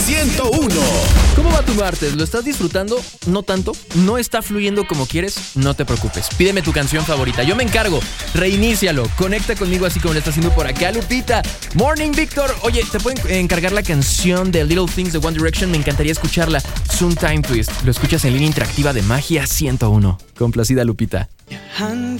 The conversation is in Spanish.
101. ¿Cómo va tu martes? ¿Lo estás disfrutando? ¿No tanto? ¿No está fluyendo como quieres? No te preocupes. Pídeme tu canción favorita. Yo me encargo. Reinícialo. Conecta conmigo así como lo está haciendo por acá Lupita. Morning, Víctor. Oye, ¿te pueden encargar la canción de Little Things de One Direction? Me encantaría escucharla. Soon Time Twist. Lo escuchas en línea interactiva de Magia 101. Complacida, Lupita.